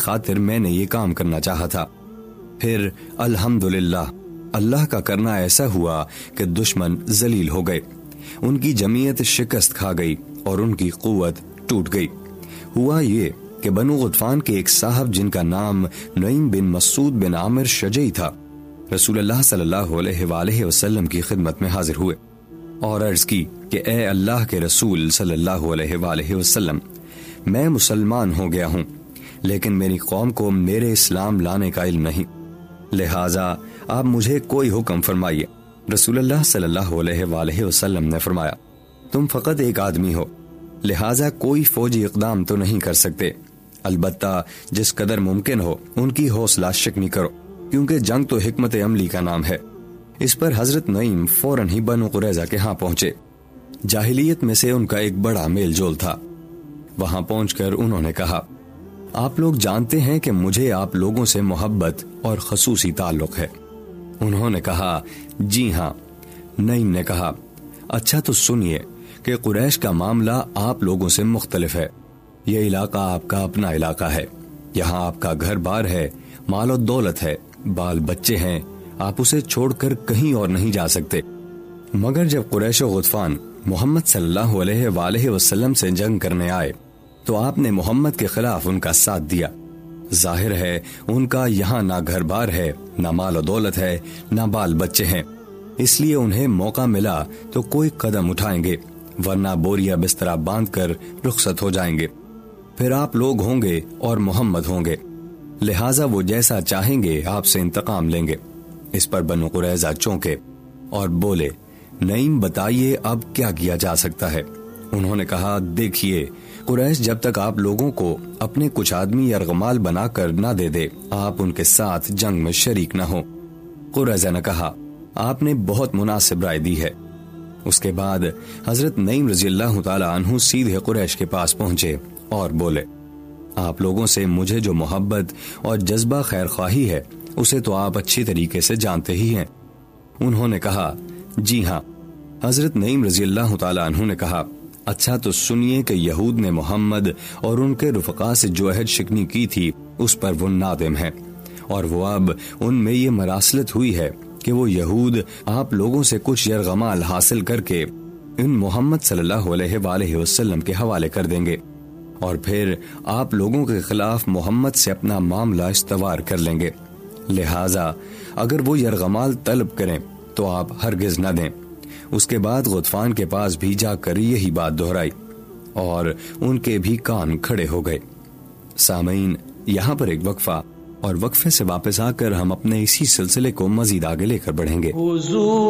خاطر میں نے یہ کام کرنا چاہا تھا. پھر الحمدللہ اللہ کا کرنا ایسا ہوا کہ دشمن ذلیل ہو گئے، ان کی جمعیت شکست کھا گئی اور ان کی قوت ٹوٹ گئی. ہوا یہ کہ بنو غطفان کے ایک صاحب جن کا نام نعیم بن مسعود بن عامر شجعی تھا، رسول اللہ صلی اللہ علیہ وآلہ وسلم کی خدمت میں حاضر ہوئے اور عرض کی کہ اے اللہ کے رسول صلی اللہ علیہ وآلہ وسلم، میں مسلمان ہو گیا ہوں لیکن میری قوم کو میرے اسلام لانے کا علم نہیں، لہٰذا آپ مجھے کوئی حکم فرمائیے. رسول اللہ صلی اللہ علیہ وآلہ وسلم نے فرمایا تم فقط ایک آدمی ہو، لہٰذا کوئی فوجی اقدام تو نہیں کر سکتے، البتہ جس قدر ممکن ہو ان کی حوصلہ شکنی کرو، کیونکہ جنگ تو حکمت عملی کا نام ہے. اس پر حضرت نعیم فوراً ہی بنو قریظہ کے ہاں پہنچے. جاہلیت میں سے ان کا ایک بڑا میل جول تھا. وہاں پہنچ کر انہوں نے کہا آپ لوگ جانتے ہیں کہ مجھے آپ لوگوں سے محبت اور خصوصی تعلق ہے. انہوں نے کہا جی ہاں. نعیم نے کہا اچھا تو سنیے کہ قریش کا معاملہ آپ لوگوں سے مختلف ہے. یہ علاقہ آپ کا اپنا علاقہ ہے، یہاں آپ کا گھر بار ہے، مال و دولت ہے، بال بچے ہیں، آپ اسے چھوڑ کر کہیں اور نہیں جا سکتے. مگر جب قریش و غطفان محمد صلی اللہ علیہ وآلہ وسلم سے جنگ کرنے آئے تو آپ نے محمد کے خلاف ان کا ساتھ دیا. ظاہر ہے ان کا یہاں نہ گھر بار ہے، نہ مال و دولت ہے، نہ بال بچے ہیں، اس لیے انہیں موقع ملا تو کوئی قدم اٹھائیں گے، ورنہ بوریا بستر باندھ کر رخصت ہو جائیں گے. پھر آپ لوگ ہوں گے اور محمد ہوں گے، لہٰذا وہ جیسا چاہیں گے آپ سے انتقام لیں گے. اس پر بنو قریظہ چونکے اور بولے نعیم بتائیے اب کیا کیا جا سکتا ہے. انہوں نے کہا دیکھیے قریش جب تک آپ لوگوں کو اپنے کچھ آدمی یرغمال بنا کر نہ دے دے آپ ان کے ساتھ جنگ میں شریک نہ ہو. قریظہ نے کہا آپ نے بہت مناسب رائے دی ہے. اس کے بعد حضرت نعیم رضی اللہ تعالی عنہ سیدھے قریش کے پاس پہنچے اور بولے آپ لوگوں سے مجھے جو محبت اور جذبہ خیر خواہی ہے اسے تو آپ اچھی طریقے سے جانتے ہی ہیں. انہوں نے کہا جی ہاں. حضرت نعیم رضی اللہ تعالی عنہ نے کہا اچھا تو سنیے کہ یہود نے محمد اور ان کے رفقا سے جو عہد شکنی کی تھی اس پر وہ نادم ہیں، اور وہ اب ان میں یہ مراسلت ہوئی ہے کہ وہ یہود آپ لوگوں سے کچھ یرغمال حاصل کر کے ان محمد صلی اللہ علیہ وآلہ وسلم کے حوالے کر دیں گے، اور پھر آپ لوگوں کے خلاف محمد سے اپنا معاملہ استوار کر لیں گے. لہٰذا اگر وہ یرغمال طلب کریں تو آپ ہرگز نہ دیں. اس کے بعد غطفان کے پاس بھی جا کر یہی بات دہرائی اور ان کے بھی کان کھڑے ہو گئے. سامعین یہاں پر ایک وقفہ، اور وقفے سے واپس آ کر ہم اپنے اسی سلسلے کو مزید آگے لے کر بڑھیں گے.